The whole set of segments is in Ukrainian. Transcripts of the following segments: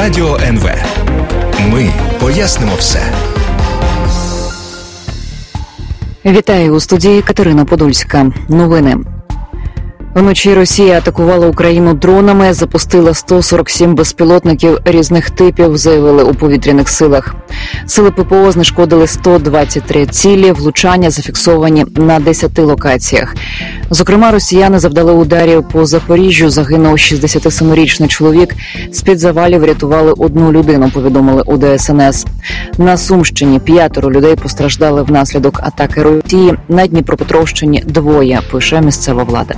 Радіо НВ. Ми пояснимо все. Вітаю, у студії Катерина Подольська. Новини. Вночі Росія атакувала Україну дронами, запустила 147 безпілотників різних типів, заявили у повітряних силах. Сили ППО знешкодили 123 цілі, влучання зафіксовані на 10 локаціях. Зокрема, росіяни завдали ударів по Запоріжжю, загинув 67-річний чоловік, з-під завалів врятували одну людину, повідомили у ДСНС. На Сумщині 5 людей постраждали внаслідок атаки Росії, на Дніпропетровщині 2, пише місцева влада.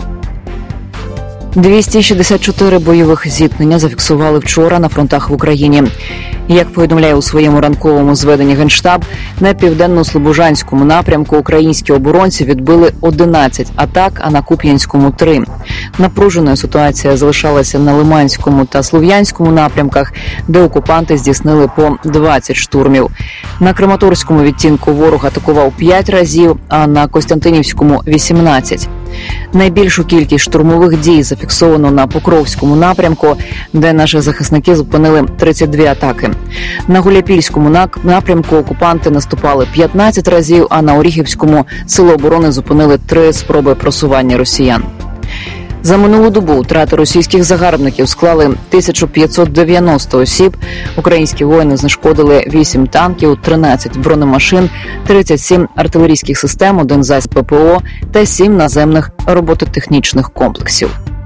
264 бойових зіткнення зафіксували вчора на фронтах в Україні. Як повідомляє у своєму ранковому зведенні Генштаб, на південно-слобожанському напрямку українські оборонці відбили 11 атак, а на Куп'янському – 3. Напруженою ситуація залишалася на Лиманському та Слов'янському напрямках, де окупанти здійснили по 20 штурмів. На Краматорському відтинку ворог атакував 5 разів, а на Костянтинівському – 18. Найбільшу кількість штурмових дій зафіксовано на Покровському напрямку, де наші захисники зупинили 32 атаки. На Гуляйпільському напрямку окупанти наступали 15 разів, а на Оріхівському сили оборони зупинили 3 спроби просування росіян. За минулу добу втрати російських загарбників склали 1590 осіб. Українські воїни знешкодили 8 танків, 13 бронемашин, 37 артилерійських систем, 1 засіб ППО та 7 наземних робототехнічних комплексів.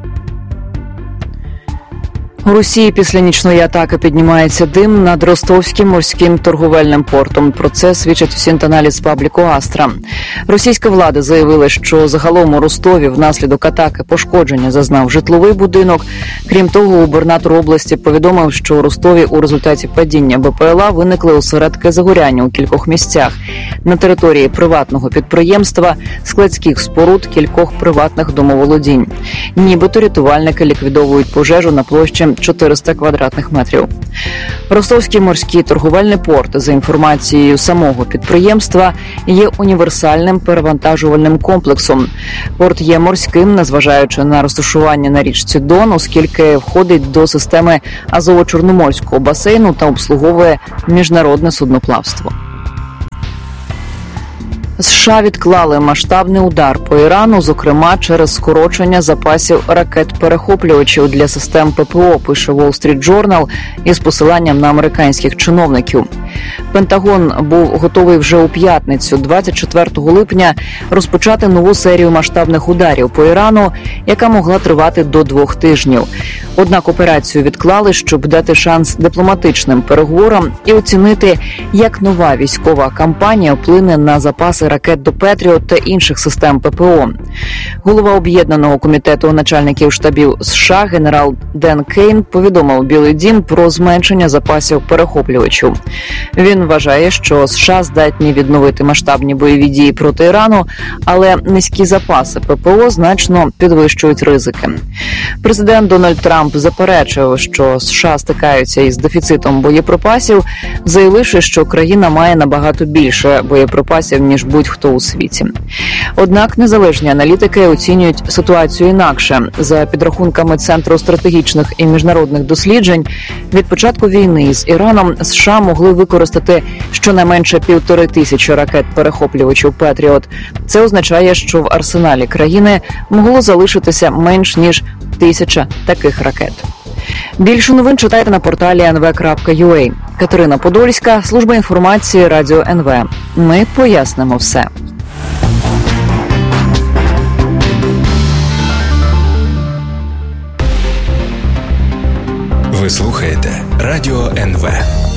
У Росії після нічної атаки піднімається дим над Ростовським морським торговельним портом. Про це свідчить Сінт-аналіз пабліку Астра. Російська влада заявила, що загалом у Ростові внаслідок атаки пошкодження зазнав житловий будинок. Крім того, губернатор області повідомив, що у Ростові у результаті падіння БПЛА виникли осередки загоряння у кількох місцях. На території приватного підприємства, складських споруд, кількох приватних домоволодінь. Нібито рятувальники ліквідовують пожежу на площі 400 квадратних метрів. Ростовський морський торговельний порт, за інформацією самого підприємства, є універсальним перевантажувальним комплексом. Порт є морським, незважаючи на розташування на річці Дон, оскільки входить до системи Азово-Чорноморського басейну та обслуговує міжнародне судноплавство. США відклали масштабний удар по Ірану, зокрема через скорочення запасів ракет-перехоплювачів для систем ППО, пише Wall Street Journal із посиланням на американських чиновників. Пентагон був готовий вже у п'ятницю, 24 липня, розпочати нову серію масштабних ударів по Ірану, яка могла тривати до 2 тижнів. Однак операцію відклали, щоб дати шанс дипломатичним переговорам і оцінити, як нова військова кампанія вплине на запаси ракет до Петріот та інших систем ППО. Голова Об'єднаного комітету начальників штабів США генерал Ден Кейн повідомив Білий дім про зменшення запасів перехоплювачів. Він вважає, що США здатні відновити масштабні бойові дії проти Ірану, але низькі запаси ППО значно підвищують ризики. Президент Дональд Трамп заперечив, що США стикаються із дефіцитом боєприпасів, заявивши, що країна має набагато більше боєприпасів, ніж будь-хто у світі. Однак незалежні аналітики оцінюють ситуацію інакше. За підрахунками Центру стратегічних і міжнародних досліджень, від початку війни з Іраном США могли використати щонайменше 1500 ракет-перехоплювачів «Петріот». Це означає, що в арсеналі країни могло залишитися менш ніж 1000 таких ракет. Більше новин читайте на порталі nv.ua. Катерина Подольська, служба інформації Радіо НВ. Ми пояснимо все. Ви слухаєте Радіо НВ.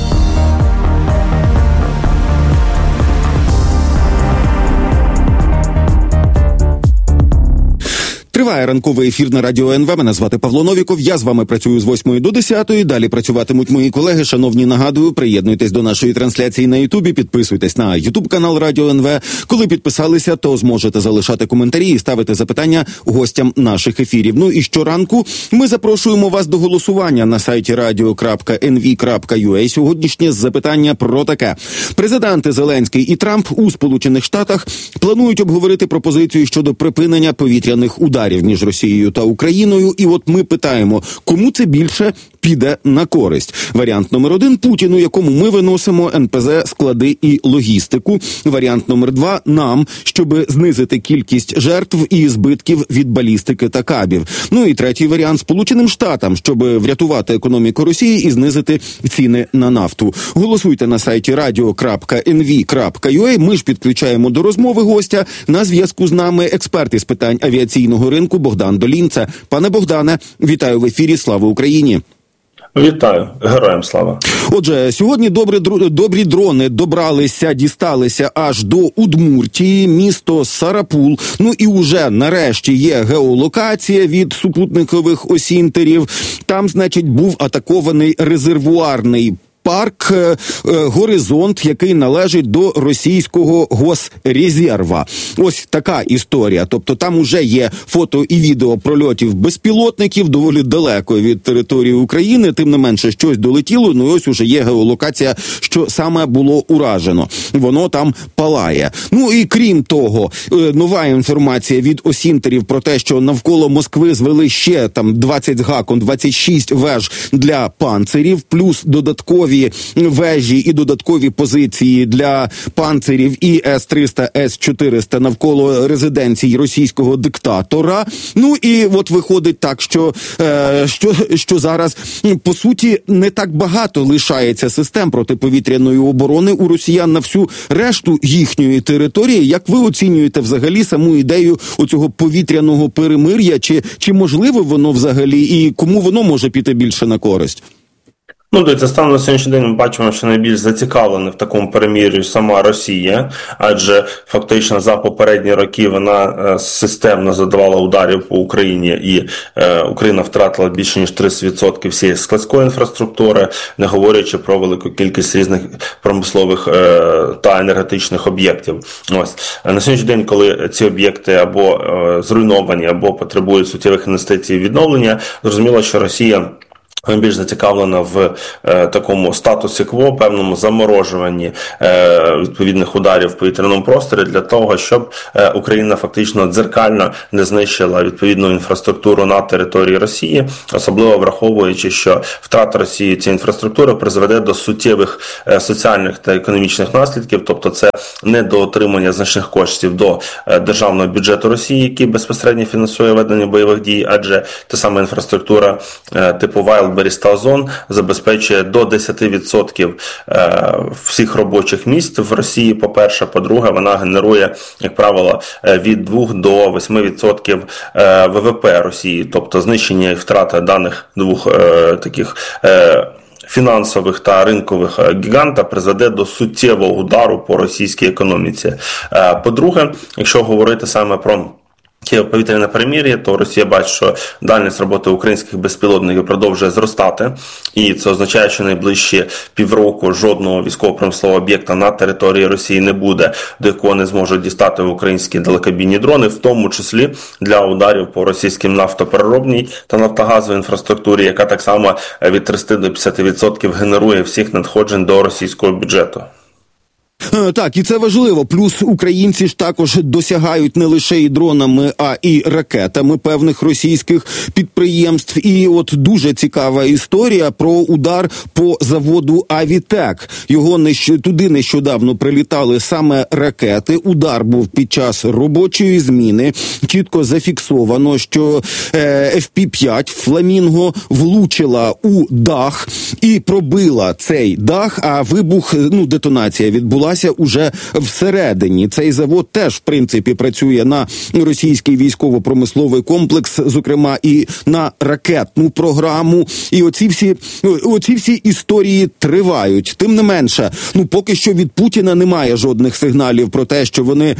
Триває ранковий ефір на Радіо НВ. Мене звати Павло Новіков. Я з вами працюю з 8 до 10. Далі працюватимуть мої колеги. Шановні, нагадую, приєднуйтесь до нашої трансляції на Ютубі, підписуйтесь на Ютуб-канал Радіо НВ. Коли підписалися, то зможете залишати коментарі і ставити запитання гостям наших ефірів. Ну і щоранку ми запрошуємо вас до голосування на сайті radio.nv.ua. Сьогоднішнє запитання про таке. Президенти Зеленський і Трамп у Сполучених Штатах планують обговорити пропозицію щодо припинення повітряних ударів між Росією та Україною. І от ми питаємо, кому це більше піде на користь. Варіант номер 1 – Путіну, якому ми виносимо НПЗ, склади і логістику. Варіант номер 2 – нам, щоб знизити кількість жертв і збитків від балістики та кабів. Ну і третій варіант – Сполученим Штатам, щоб врятувати економіку Росії і знизити ціни на нафту. Голосуйте на сайті radio.nv.ua. Ми ж підключаємо до розмови гостя. На зв'язку з нами експерт із питань авіаційного ринку Богдан Долінце. Пане Богдане, вітаю в ефірі. Слава Україні! Вітаю, героям слава. Отже, сьогодні добрі дрони дісталися аж до Удмуртії, місто Сарапул. Ну і уже нарешті є геолокація від супутникових осінтерів. Там, значить, був атакований резервуарний парк «Горизонт», який належить до російського Госрезерва. Ось така історія. Тобто там уже є фото і відео прольотів безпілотників доволі далеко від території України. Тим не менше, щось долетіло. Ну і ось уже є геолокація, що саме було уражено. Воно там палає. Ну і крім того, нова інформація від осінтерів про те, що навколо Москви звели ще там 20 гакон, 26 веж для панцирів, плюс додаткові вежі і додаткові позиції для панцирів і С-300, С-400 навколо резиденції російського диктатора. Ну і от виходить так, що зараз, по суті, не так багато лишається систем протиповітряної оборони у росіян на всю решту їхньої території. Як ви оцінюєте взагалі саму ідею оцього повітряного перемир'я? Чи можливо воно взагалі і кому воно може піти більше на користь? Ну, дивіться, станом на сьогоднішній день ми бачимо, що найбільш зацікавлена в такому перемир'ї сама Росія, адже фактично за попередні роки вона системно задавала ударів по Україні, і Україна втратила більше ніж 30% всієї складської інфраструктури, не говорячи про велику кількість різних промислових та енергетичних об'єктів. Ось на сьогоднішній день, коли ці об'єкти або зруйновані, або потребують суттєвих інвестицій і відновлення, зрозуміло, що Росія більш зацікавлена в такому статусі кво, певному заморожуванні відповідних ударів в повітряному просторі для того, щоб Україна фактично дзеркально не знищила відповідну інфраструктуру на території Росії, особливо враховуючи, що втрата Росії цієї інфраструктури призведе до суттєвих соціальних та економічних наслідків, тобто це недоотримання значних коштів до державного бюджету Росії, який безпосередньо фінансує ведення бойових дій, адже та сама інфраструктура типу Wildberries та Озон забезпечує до 10% всіх робочих місць в Росії, по-перше. По-друге, вона генерує, як правило, від 2 до 8% ВВП Росії. Тобто знищення і втрата даних двох таких фінансових та ринкових гіганта призведе до суттєвого удару по російській економіці. По-друге, якщо говорити саме про повітряне перемир'я, то Росія бачить, що дальність роботи українських безпілотників продовжує зростати, і це означає, що найближчі півроку жодного військово-промислового об'єкта на території Росії не буде, до якого не зможуть дістати українські далекобійні дрони, в тому числі для ударів по російським нафтопереробній та нафтогазовій інфраструктурі, яка так само від 30 до 50% генерує всіх надходжень до російського бюджету. Так, і це важливо. Плюс українці ж також досягають не лише і дронами, а і ракетами певних російських підприємств. І от дуже цікава історія про удар по заводу «Авітек». Туди нещодавно прилітали саме ракети. Удар був під час робочої зміни. Чітко зафіксовано, що FP-5 «Фламінго» влучила у дах і пробила цей дах, а вибух, детонація відбулася уже всередині. Цей завод теж, в принципі, працює на російський військово-промисловий комплекс, зокрема і на ракетну програму. І оці всі історії тривають. Тим не менше, поки що від Путіна немає жодних сигналів про те, що вони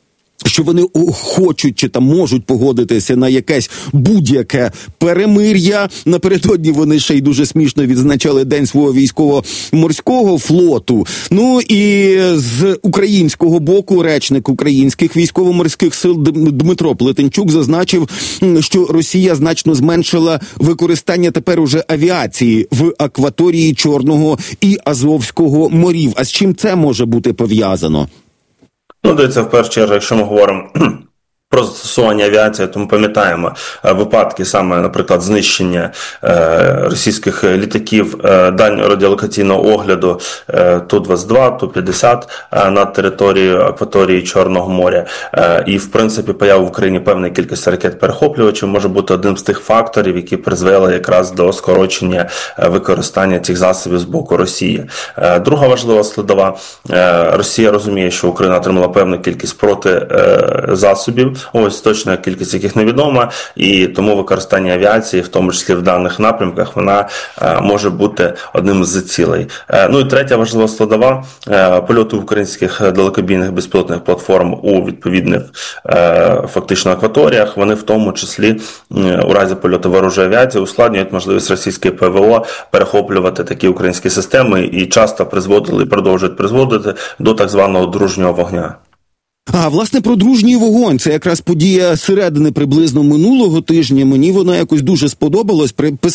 хочуть чи там можуть погодитися на якесь будь-яке перемир'я. Напередодні вони ще й дуже смішно відзначали День свого військово-морського флоту. Ну і з українського боку речник українських військово-морських сил Дмитро Плетенчук зазначив, що Росія значно зменшила використання тепер уже авіації в акваторії Чорного і Азовського морів. А з чим це може бути пов'язано? Дивіться, в першу чергу, якщо ми говоримо Про застосування авіації, тому пам'ятаємо випадки саме, наприклад, знищення російських літаків дальнього радіолокаційного огляду Ту-22, Ту-50 над територією акваторії Чорного моря. І, в принципі, поява в Україні певної кількості ракет-перехоплювачів може бути одним з тих факторів, які призвели якраз до скорочення використання цих засобів з боку Росії. Друга важлива складова. Росія розуміє, що Україна отримала певну кількість протизасобів, ось точна кількість яких невідома, і тому використання авіації, в тому числі в даних напрямках, вона може бути одним з цілей. Ну і третя важлива складова – польоти українських далекобійних безпілотних платформ у відповідних фактично акваторіях. Вони в тому числі у разі польоту ворожої авіації ускладнюють можливість російської ПВО перехоплювати такі українські системи і часто призводили і продовжують призводити до так званого дружнього вогня. А, власне, про дружній вогонь. Це якраз подія середини приблизно минулого тижня. Мені вона якось дуже сподобалась.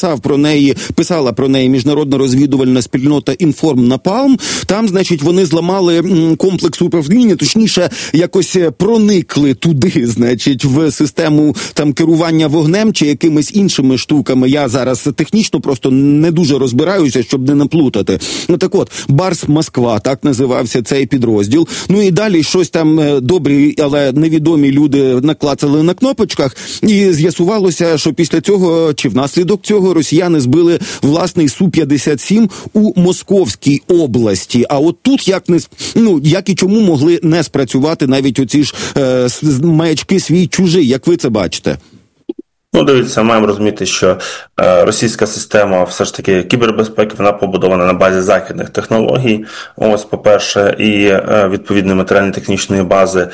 Писала про неї міжнародна розвідувальна спільнота «Інформ-Напалм». Там, значить, вони зламали комплекс управління, точніше, якось проникли туди, значить, в систему там керування вогнем чи якимись іншими штуками. Я зараз технічно просто не дуже розбираюся, щоб не наплутати. Ну так от, Барс Москва, так називався цей підрозділ. Ну і далі щось там добрі, але невідомі люди наклацали на кнопочках, і з'ясувалося, що після цього, чи внаслідок цього, росіяни збили власний Су-57 у Московській області. А от тут як і чому могли не спрацювати навіть оці ж маячки свій-чужий, як ви це бачите? Ну, дивіться, маємо розуміти, що російська система, все ж таки, кібербезпеки, вона побудована на базі західних технологій, ось, по-перше, і відповідної матеріально-технічної бази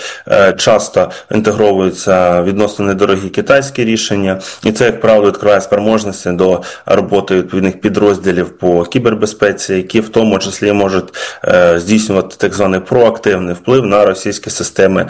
часто інтегровуються відносно недорогі китайські рішення, і це, як правило, відкриває спроможності до роботи відповідних підрозділів по кібербезпеці, які в тому числі можуть здійснювати так званий проактивний вплив на російські системи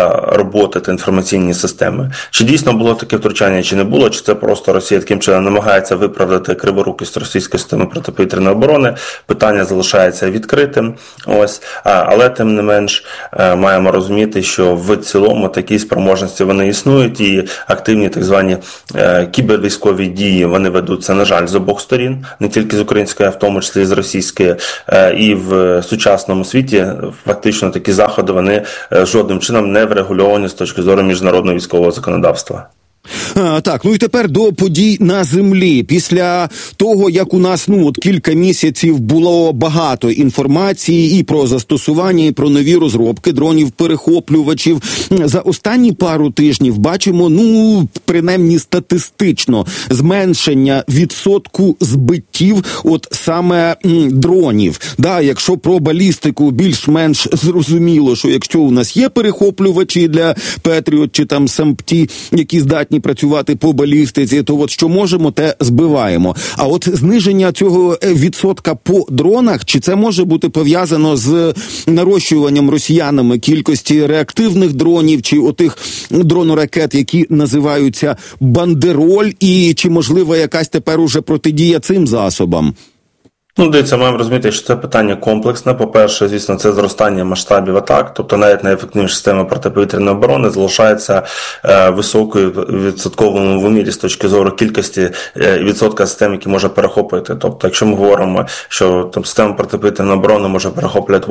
роботи та інформаційні системи. Чи дійсно було таке втручання, чи не було, чи це просто Росія таким чином намагається виправдати криворукість російської системи протиповітряної оборони, питання залишається відкритим. Ось, але тим не менш маємо розуміти, що в цілому такі спроможності вони існують, і активні так звані кібервійськові дії, вони ведуться, на жаль, з обох сторін, не тільки з української, а в тому числі і з російської. І в сучасному світі фактично такі заходи, вони жодним чином не врегульовані з точки зору міжнародного військового законодавства. Так, ну і тепер до подій на землі. Після того, як у нас, кілька місяців було багато інформації і про застосування, і про нові розробки дронів-перехоплювачів, за останні пару тижнів бачимо, принаймні статистично, зменшення відсотку збиттів от саме дронів. Да, якщо про балістику більш-менш зрозуміло, що якщо у нас є перехоплювачі для Петріот чи там САМПТі, які здатні працювати по балістиці, то от що можемо, те збиваємо. А от зниження цього відсотка по дронах, чи це може бути пов'язано з нарощуванням росіянами кількості реактивних дронів, чи отих дроноракет, які називаються «Бандероль», і чи можливо якась тепер уже протидія цим засобам? Дивіться, маємо розуміти, що це питання комплексне. По-перше, звісно, це зростання масштабів атак, тобто навіть найефективніша система протиповітряної оборони залишається високою відсотковому вимірі з точки зору кількості відсотка систем, які може перехопити. Тобто, якщо ми говоримо, що там система протиповітряної оборони може перехоплювати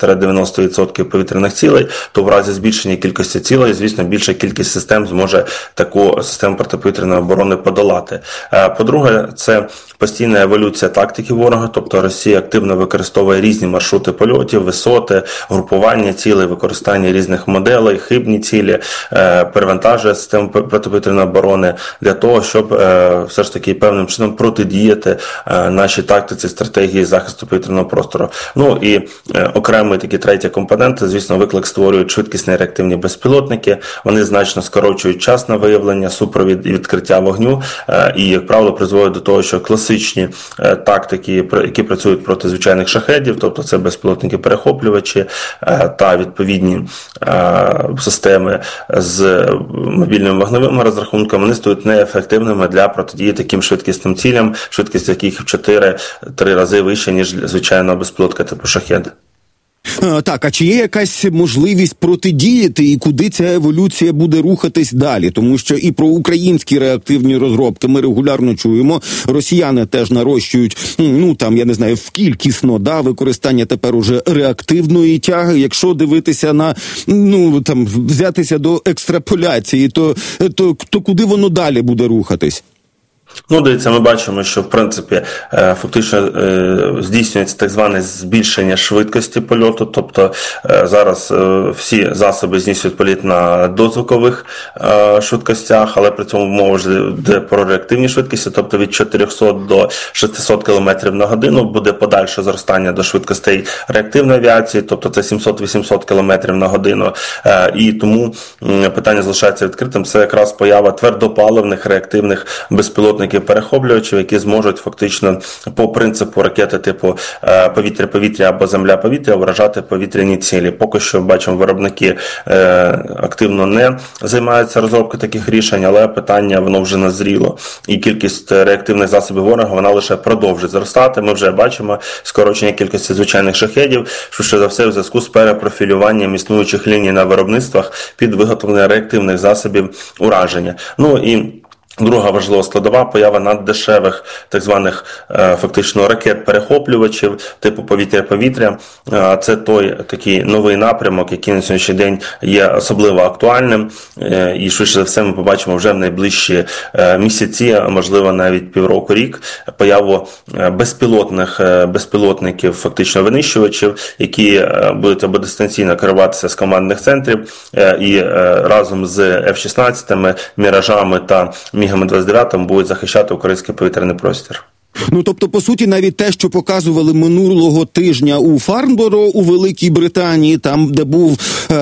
80-90% повітряних цілей, то в разі збільшення кількості цілей, звісно, більша кількість систем зможе таку систему протиповітряної оборони подолати. По-друге, це постійна еволюція тактики ворога. Тобто Росія активно використовує різні маршрути польотів, висоти, групування цілей, використання різних моделей, хибні цілі, перевантажує систему протиповітряної оборони для того, щоб все ж таки певним чином протидіяти нашій тактиці, стратегії захисту повітряного простору. Ну і окремий такий третій компонент, звісно, виклик створюють швидкісні реактивні безпілотники. Вони значно скорочують час на виявлення, супровід і відкриття вогню і, як правило, призводять до того, що класичні тактики, які працюють проти звичайних шахедів, тобто це безпілотники-перехоплювачі та відповідні системи з мобільними вогневими розрахунками, вони стають неефективними для протидії таким швидкісним цілям, швидкість яких в 4-3 рази вища, ніж звичайного безпілотника типу шахед. Так, а чи є якась можливість протидіяти і куди ця еволюція буде рухатись далі? Тому що і про українські реактивні розробки ми регулярно чуємо. Росіяни теж нарощують, я не знаю, вкількісно, використання тепер уже реактивної тяги. Якщо дивитися на, взятися до екстраполяції, то куди воно далі буде рухатись? Дивіться, ми бачимо, що, в принципі, фактично здійснюється так зване збільшення швидкості польоту, тобто зараз всі засоби здійснюють політ на дозвукових швидкостях, але при цьому мова ж йде про реактивні швидкості, тобто від 400 до 600 км на годину буде подальше зростання до швидкостей реактивної авіації, тобто це 700-800 км на годину, і тому питання залишається відкритим, це якраз поява твердопаливних реактивних безпілотних перехоплювачів, які зможуть фактично по принципу ракети типу повітря-повітря або земля-повітря вражати повітряні цілі. Поки що, бачимо, виробники активно не займаються розробкою таких рішень, але питання, воно вже назріло. І кількість реактивних засобів ворога, вона лише продовжить зростати. Ми вже бачимо скорочення кількості звичайних шахедів, що за все в зв'язку з перепрофілюванням існуючих ліній на виробництвах під виготовлення реактивних засобів ураження. І друга важлива складова – поява наддешевих так званих фактично ракет-перехоплювачів типу повітря-повітря. Це той такий новий напрямок, який на сьогоднішній день є особливо актуальним. І швидше за все ми побачимо вже в найближчі місяці, а можливо навіть півроку-рік, появу безпілотників, фактично винищувачів, які будуть або дистанційно керуватися з командних центрів і разом з F-16, Міражами та Мігами-29 будуть захищати український повітряний простір. Тобто, по суті, навіть те, що показували минулого тижня у Фарнборо у Великій Британії, там, де був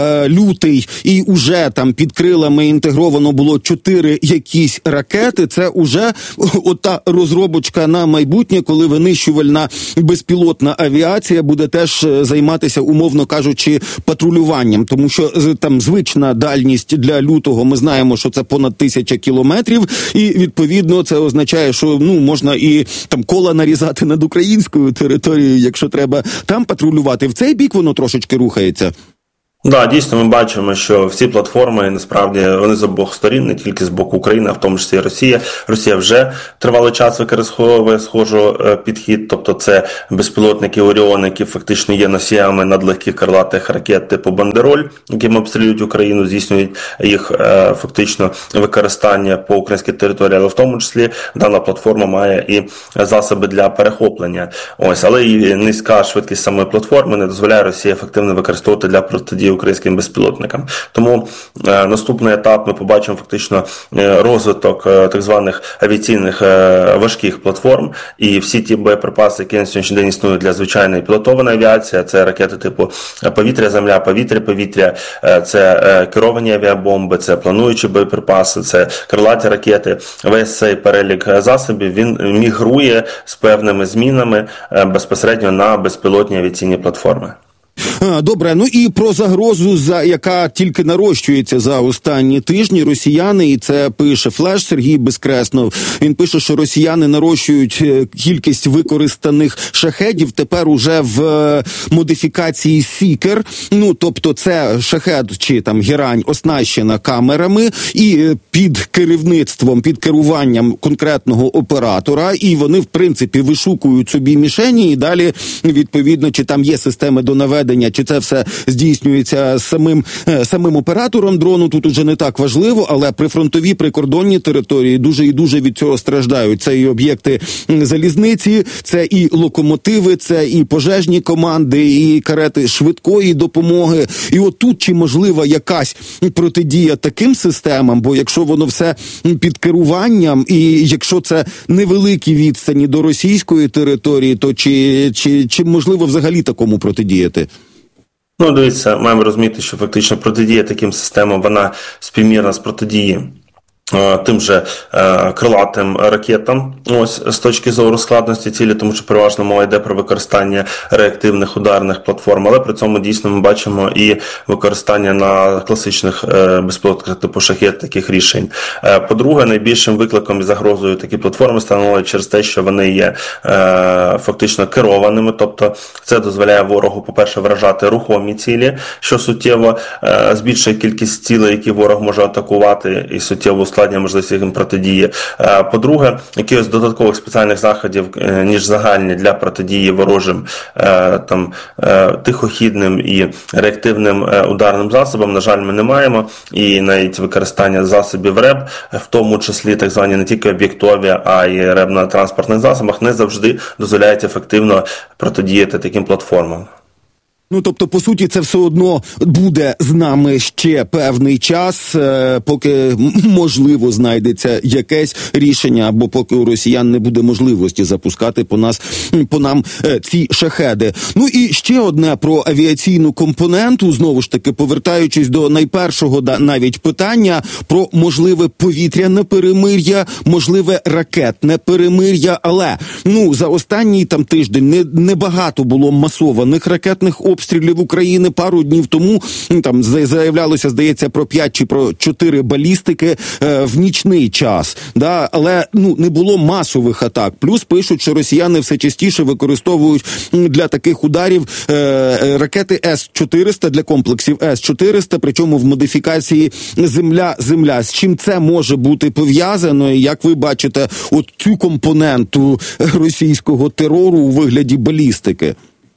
лютий, і уже там під крилами інтегровано було 4 якісь ракети, це уже ота розробочка на майбутнє, коли винищувальна безпілотна авіація буде теж займатися, умовно кажучи, патрулюванням, тому що там звична дальність для лютого, ми знаємо, що це понад 1000 кілометрів, і відповідно це означає, що можна і там кола нарізати над українською територією, якщо треба там патрулювати. В цей бік воно трошечки рухається. Да, дійсно, ми бачимо, що всі платформи, насправді, вони з обох сторін, не тільки з боку України, а в тому числі і Росія. Росія вже тривалий час використовує схожий підхід, тобто це безпілотники Оріон, які фактично є носіями надлегких крилатих ракет типу Бандероль, якими обстрілюють Україну, здійснюють їх фактично використання по українській території, але в тому числі дана платформа має і засоби для перехоплення. Але і низька швидкість самої платформи не дозволяє Росії ефективно використовувати для протидії українським безпілотникам. Тому наступний етап ми побачимо фактично розвиток так званих авіаційних важких платформ, і всі ті боєприпаси, які на сьогоднішній день існують для звичайної пілотованої авіації, це ракети типу повітря-земля, повітря-повітря, це керовані авіабомби, це плануючі боєприпаси, це крилаті ракети. Весь цей перелік засобів, він мігрує з певними змінами безпосередньо на безпілотні авіаційні платформи. Добре, і про загрозу, яка тільки нарощується за останні тижні, росіяни, і це пише Флеш Сергій Безкреснов, він пише, що росіяни нарощують кількість використаних шахедів тепер уже в модифікації Сікер, тобто це шахед чи там герань оснащена камерами і під керівництвом, під керуванням конкретного оператора, і вони в принципі вишукують собі мішені, і далі відповідно, чи там є системи до наведення, чи це все здійснюється самим оператором дрону, тут уже не так важливо, але прифронтові, прикордонні території дуже і дуже від цього страждають. Це і об'єкти залізниці, це і локомотиви, це і пожежні команди, і карети швидкої допомоги. І от тут чи можлива якась протидія таким системам, бо якщо воно все під керуванням, і якщо це невеликі відстані до російської території, то чи можливо взагалі такому протидіяти? Дивіться, маємо розуміти, що фактично протидія таким системам, вона співмірна з протидії тим же крилатим ракетам, ось з точки зору складності цілі, тому що переважно мова йде про використання реактивних ударних платформ, але при цьому дійсно ми бачимо і використання на класичних безпілотниках типу «Шахед» таких рішень. По-друге, найбільшим викликом і загрозою такі платформи становлять через те, що вони є фактично керованими, тобто це дозволяє ворогу, по-перше, вражати рухомі цілі, що суттєво збільшує кількість цілей, які ворог може атакувати, і суттєво ускладнює можливість їм протидії. По-друге, якихось додаткових спеціальних заходів, ніж загальні для протидії ворожим тихохідним і реактивним ударним засобам, на жаль, ми не маємо. І навіть використання засобів РЕБ, в тому числі так звані не тільки об'єктові, а й РЕБ на транспортних засобах, не завжди дозволяють ефективно протидіяти таким платформам. Ну, тобто, по суті, це все одно буде з нами ще певний час, поки, можливо, знайдеться якесь рішення, або поки у росіян не буде можливості запускати по нам ці шахеди. Ну і ще одне про авіаційну компоненту, знову ж таки, повертаючись до найпершого навіть питання про можливе повітряне перемир'я, можливе ракетне перемир'я, але, за останній тиждень небагато було масованих ракетних обстрілів України. Пару днів тому заявлялося, здається, про 5 чи про 4 балістики в нічний час. Да? Але не було масових атак. Плюс пишуть, що росіяни все частіше використовують для таких ударів ракети С-400 для комплексів С-400, причому в модифікації Земля. З чим це може бути пов'язано? І як ви бачите цю компоненту російського терору у вигляді балістики?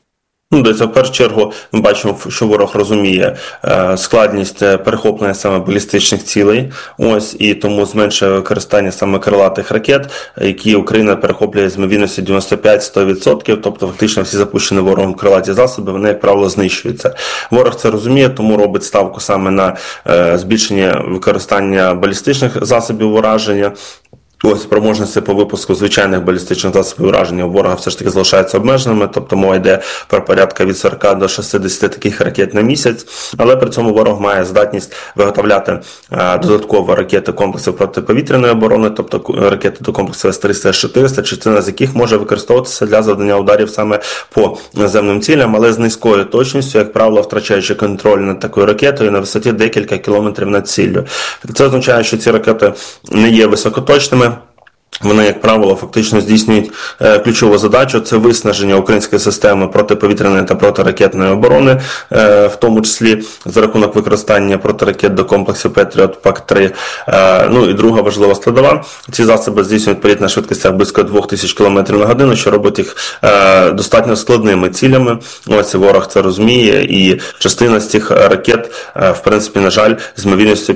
В першу чергу ми бачимо, що ворог розуміє складність перехоплення саме балістичних цілей, і тому зменшує використання саме крилатих ракет, які Україна перехоплює з ймовірністю 95-100%, тобто фактично всі запущені ворогом крилаті засоби, вони, як правило, знищуються. Ворог це розуміє, тому робить ставку саме на збільшення використання балістичних засобів ураження. Спроможності по випуску звичайних балістичних засобів ураження у ворога все ж таки залишаються обмеженими, тобто мова йде про порядка від 40 до 60 таких ракет на місяць, але при цьому ворог має здатність виготовляти додатково ракети комплексів протиповітряної оборони, тобто ракети до комплексу С-300, С-400, частина з яких може використовуватися для завдання ударів саме по наземним цілям, але з низькою точністю, як правило, втрачаючи контроль над такою ракетою на висоті декілька кілометрів над ціллю. Це означає, що ці ракети не є високоточними. Вони, як правило, фактично здійснюють ключову задачу – це виснаження української системи протиповітряної та протиракетної оборони, в тому числі за рахунок використання протиракет до комплексів Петріот, ПАК-3. І друга важлива складова – ці засоби здійснюють політ на швидкостях близько 2000 км на годину, що робить їх достатньо складними цілями. Ворог це розуміє, і частина з цих ракет, в принципі, на жаль, з ймовірністю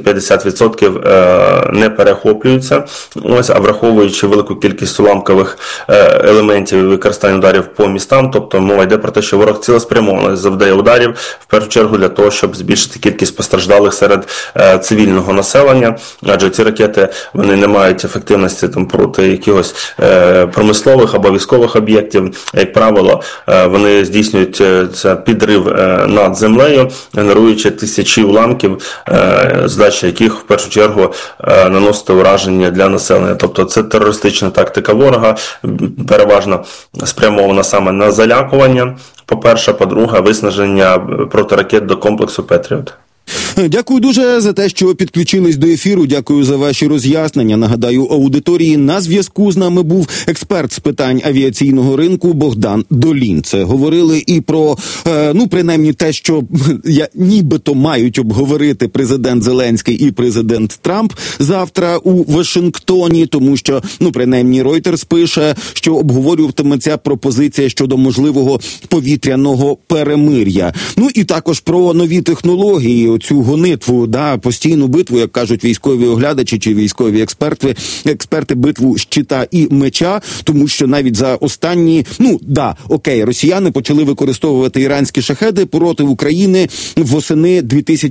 50% не перехоплюються, а враховуючи велику кількість уламкових елементів і використання ударів по містам, тобто мова йде про те, що ворог цілеспрямовано завдає ударів, в першу чергу для того, щоб збільшити кількість постраждалих серед цивільного населення, адже ці ракети, вони не мають ефективності проти якихось промислових або військових об'єктів, як правило, вони здійснюють підрив над землею, генеруючи тисячі уламків, здача яких в першу чергу наносить ураження для населення, тобто це терористична тактика ворога, переважно спрямована саме на залякування, по-перше, по-друге, виснаження протиракет до комплексу Петріот. Дякую дуже за те, що підключились до ефіру. Дякую за ваші роз'яснення. Нагадаю, аудиторії, на зв'язку з нами був експерт з питань авіаційного ринку Богдан Долін. Це говорили і про, принаймні те, що нібито мають обговорити президент Зеленський і президент Трамп завтра у Вашингтоні, тому що, принаймні, Reuters пише, що обговорюватиметься пропозиція щодо можливого повітряного перемир'я. І також про нові технології, цю гонитву, постійну битву, як кажуть військові оглядачі чи військові експерти, битву щита і меча, тому що навіть за останні, росіяни почали використовувати іранські шахеди проти України восени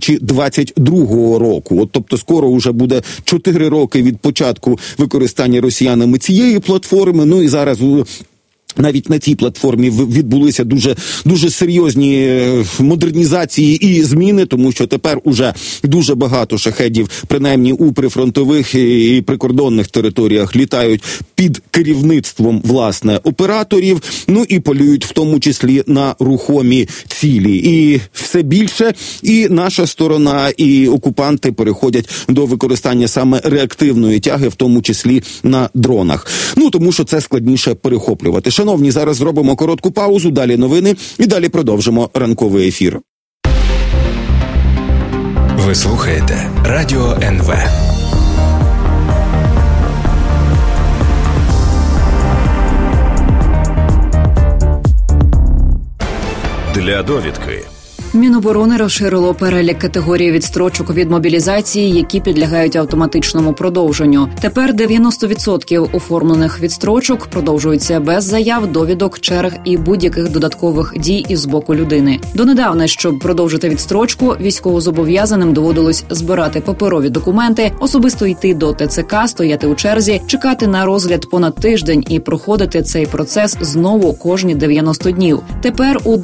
2022 року. Тобто скоро вже буде 4 роки від початку використання росіянами цієї платформи, і зараз навіть на цій платформі відбулися дуже серйозні модернізації і зміни, тому що тепер уже дуже багато шахедів, принаймні у прифронтових і прикордонних територіях, літають під керівництвом, власне, операторів, ну і полюють в тому числі на рухомі цілі. І все більше і наша сторона, і окупанти переходять до використання саме реактивної тяги, в тому числі на дронах. Ну, тому що це складніше перехоплювати. Шановні, зараз зробимо коротку паузу, далі новини і далі продовжимо ранковий ефір. Ви слухаєте Радіо НВ. Для довідки. Міноборони розширило перелік категорій відстрочок від мобілізації, які підлягають автоматичному продовженню. Тепер 90% оформлених відстрочок продовжуються без заяв, довідок, черг і будь-яких додаткових дій із боку людини. Донедавна, щоб продовжити відстрочку, військовозобов'язаним доводилось збирати паперові документи, особисто йти до ТЦК, стояти у черзі, чекати на розгляд понад тиждень і проходити цей процес знову кожні 90 днів. Тепер у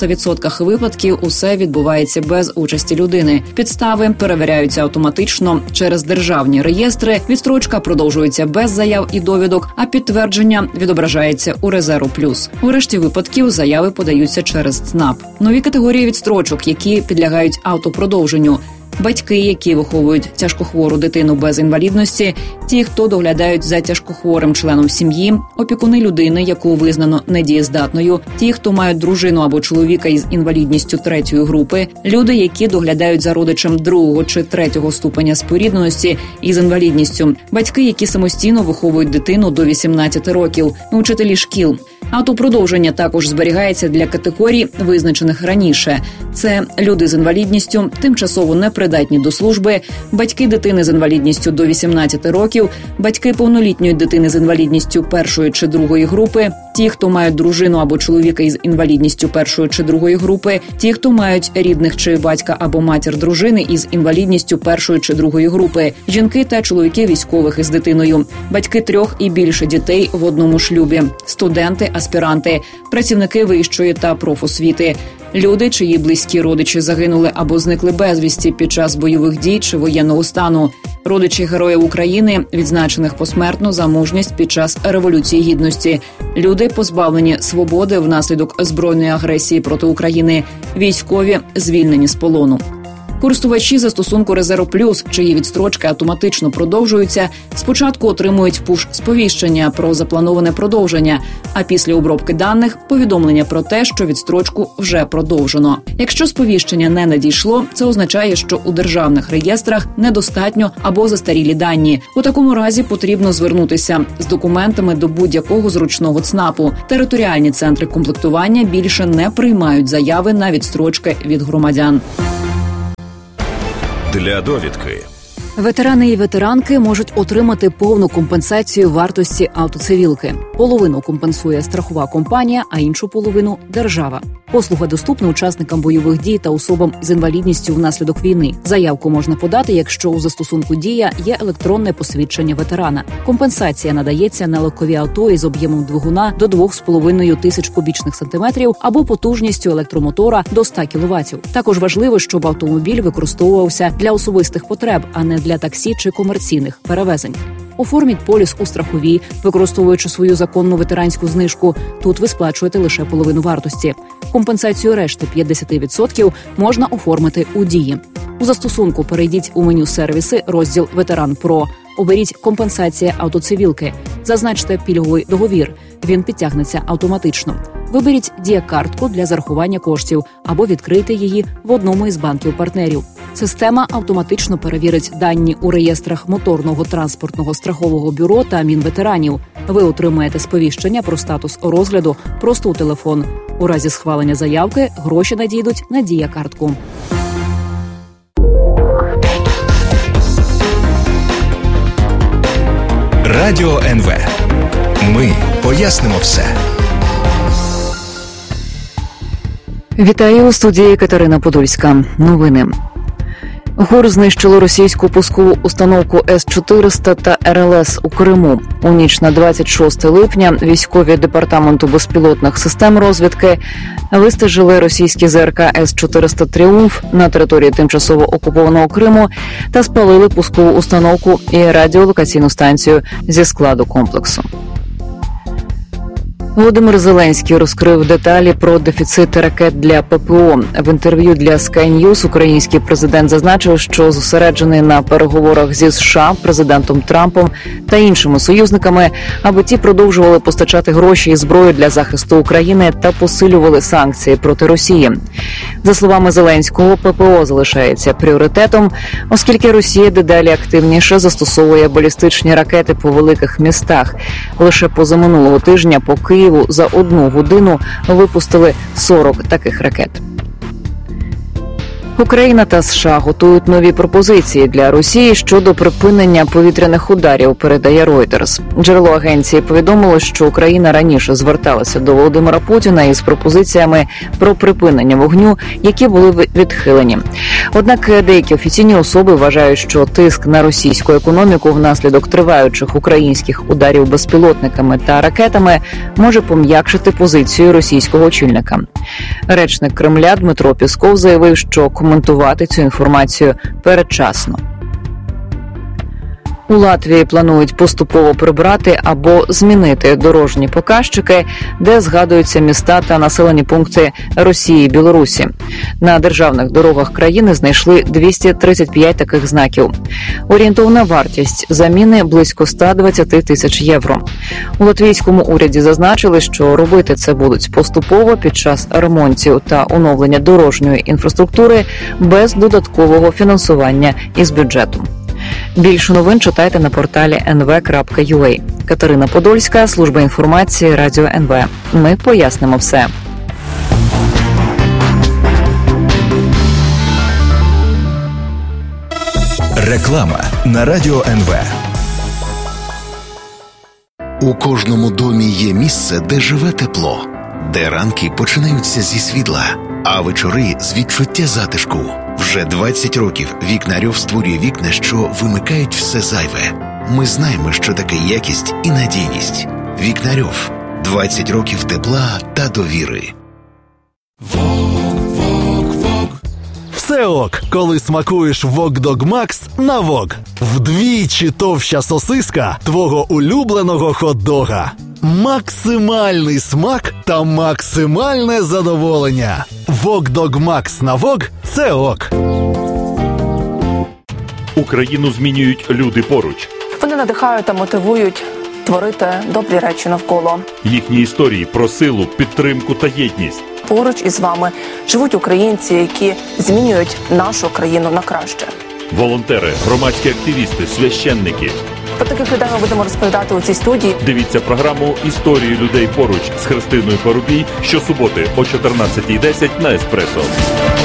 90% випадків усе відбувається без участі людини. Підстави перевіряються автоматично через державні реєстри, відстрочка продовжується без заяв і довідок, а підтвердження відображається у Резерв Плюс. У решті випадків заяви подаються через ЦНАП. Нові категорії відстрочок, які підлягають автопродовженню. Батьки, які виховують тяжкохвору дитину без інвалідності, ті, хто доглядають за тяжкохворим членом сім'ї, опікуни людини, яку визнано недієздатною, ті, хто мають дружину або чоловіка із інвалідністю 3-ї групи, люди, які доглядають за родичем 2-го чи 3-го ступеня спорідненості із інвалідністю, батьки, які самостійно виховують дитину до 18 років, учителі шкіл. Автопродовження також зберігається для категорій, визначених раніше. Це люди з інвалідністю, тимчасово непридатні до служби, батьки дитини з інвалідністю до 18 років, батьки повнолітньої дитини з інвалідністю 1-ї чи 2-ї групи, ті, хто мають дружину або чоловіка із інвалідністю 1-ї чи 2-ї групи, ті, хто мають рідних чи батька або матір дружини із інвалідністю 1-ї чи 2-ї групи, жінки та чоловіки військових із дитиною, батьки 3 і більше дітей в одному шлюбі, студенти, аспіранти, працівники вищої та профосвіти, люди, чиї близькі родичі загинули або зникли безвісті під час бойових дій чи воєнного стану, родичі Героїв України, відзначених посмертно за мужність під час Революції Гідності, люди, позбавлені свободи внаслідок збройної агресії проти України, військові, звільнені з полону. Користувачі застосунку Резерв Плюс, чиї відстрочки автоматично продовжуються, спочатку отримують пуш-сповіщення про заплановане продовження, а після обробки даних – повідомлення про те, що відстрочку вже продовжено. Якщо сповіщення не надійшло, це означає, що у державних реєстрах недостатньо або застарілі дані. У такому разі потрібно звернутися з документами до будь-якого зручного ЦНАПу. Територіальні центри комплектування більше не приймають заяви на відстрочки від громадян. Для довідки. Ветерани і ветеранки можуть отримати повну компенсацію вартості автоцивілки. Половину компенсує страхова компанія, а іншу половину – держава. Послуга доступна учасникам бойових дій та особам з інвалідністю внаслідок війни. Заявку можна подати, якщо у застосунку «Дія» є електронне посвідчення ветерана. Компенсація надається на легкові авто із об'ємом двигуна до 2,5 тисяч кубічних сантиметрів або потужністю електромотора до 100 кВт. Також важливо, щоб автомобіль використовувався для особистих потреб, а не для таксі чи комерційних перевезень. Оформіть поліс у страховій, використовуючи свою законну ветеранську знижку. Тут ви сплачуєте лише половину вартості. Компенсацію решти 50% можна оформити у «Дії». У застосунку перейдіть у меню «Сервіси», розділ «Ветеран Про». Оберіть «Компенсація автоцивілки». Зазначте пільговий договір. Він підтягнеться автоматично. Виберіть «Дія-картку» для зарахування коштів або відкрийте її в одному із банків-партнерів. Система автоматично перевірить дані у реєстрах Моторного транспортного страхового бюро та Мінветеранів. Ви отримаєте сповіщення про статус розгляду просто у телефон. У разі схвалення заявки гроші надійдуть на «Дія-картку». Радіо НВ. Ми пояснимо все. Вітаю, у студії Катерина Подольська. Новини. ГУР знищило російську пускову установку С-400 та РЛС у Криму. У ніч на 26 липня військові Департаменту безпілотних систем розвідки вистежили російські ЗРК С-400 «Тріумф» на території тимчасово окупованого Криму та спалили пускову установку і радіолокаційну станцію зі складу комплексу. Володимир Зеленський розкрив деталі про дефіцит ракет для ППО. В інтерв'ю для Sky News український президент зазначив, що зосереджений на переговорах зі США, президентом Трампом та іншими союзниками, аби ті продовжували постачати гроші і зброю для захисту України та посилювали санкції проти Росії. За словами Зеленського, ППО залишається пріоритетом, оскільки Росія дедалі активніше застосовує балістичні ракети по великих містах. Лише позаминулого тижня по Києву за 1 годину випустили 40 таких ракет. Україна та США готують нові пропозиції для Росії щодо припинення повітряних ударів, передає Reuters. Джерело агенції повідомило, що Україна раніше зверталася до Володимира Путіна із пропозиціями про припинення вогню, які були відхилені. Однак деякі офіційні особи вважають, що тиск на російську економіку внаслідок триваючих українських ударів безпілотниками та ракетами може пом'якшити позицію російського очільника. Речник Кремля Дмитро Пісков заявив, що коментувати цю інформацію передчасно. У Латвії планують поступово прибрати або змінити дорожні показчики, де згадуються міста та населені пункти Росії і Білорусі. На державних дорогах країни знайшли 235 таких знаків. Орієнтовна вартість заміни – близько 120 тисяч євро. У латвійському уряді зазначили, що робити це будуть поступово під час ремонтів та оновлення дорожньої інфраструктури без додаткового фінансування із бюджету. Більше новин читайте на порталі nv.ua. Катерина Подольська, служба інформації, Радіо НВ. Ми пояснимо все. Реклама на Радіо НВ. У кожному домі є місце, де живе тепло, де ранки починаються зі світла, а вечори з відчуття затишку. Вже 20 років Вікнарьов створює вікна, що вимикають все зайве. Ми знаємо, що таке якість і надійність. Вікнарьов. 20 років тепла та довіри. Все ок, коли смакуєш Wok Dog Max на Wok. Вдвічі товща сосиска твого улюбленого хот-дога. Максимальний смак та максимальне задоволення. Wok Dog Max на Wok – це ок. Україну змінюють люди поруч. Вони надихають та мотивують творити добрі речі навколо. Їхні історії про силу, підтримку та єдність. Поруч із вами живуть українці, які змінюють нашу країну на краще. Волонтери, громадські активісти, священники. Про таких людей ми будемо розповідати у цій студії. Дивіться програму «Історії людей поруч» з Христиною Парубій щосуботи о 14:10 на Еспресо.